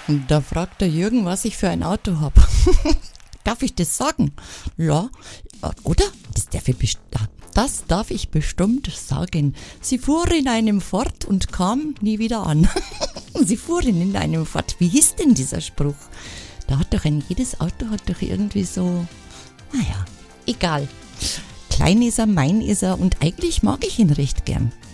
Und da fragt der Jürgen, was ich für ein Auto habe. Darf ich das sagen? Ja, oder? Das darf ich bestimmt sagen. Sie fuhr in einem Ford und kam nie wieder an. Sie fuhren in einem Ford. Wie hieß denn dieser Spruch? Da hat doch jedes Auto hat doch irgendwie so, naja, egal. Klein ist er, mein ist er und eigentlich mag ich ihn recht gern.